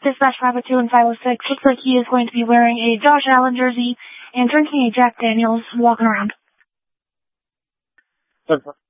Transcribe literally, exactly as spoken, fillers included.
Dispatch five oh two and five oh six. Looks like he is going to be wearing a Josh Allen jersey and drinking a Jack Daniels, walking around.